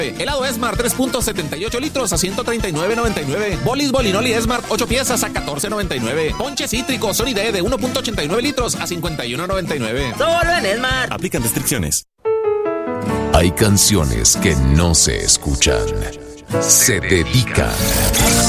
Helado Esmar 3.78 litros a 139.99. Bolis Bolinoli Esmar 8 piezas a 14.99. Ponche cítrico Sonide de 1.89 litros a 51.99. Solo en Esmar. Aplican restricciones. Hay canciones que no se escuchan, se dedican.